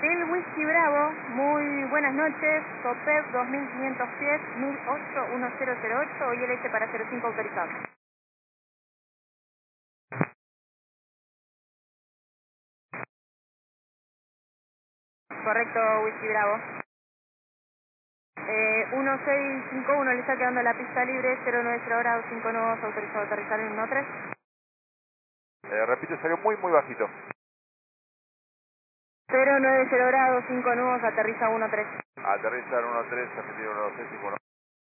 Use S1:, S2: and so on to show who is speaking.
S1: El Whisky Bravo, muy buenas noches, COPEP 2500 pies, 1008-1008, hoy LS para 05 autorizado. Correcto, Whisky Bravo. 1651, le está quedando la pista libre, 090 grados, 5 nudos, autorizado a aterrizar en 13.
S2: Repito, salió muy bajito.
S1: 090 grados, 5 nudos, aterriza 13.
S2: Aterrizar 1-3, Argentina 1-6, 5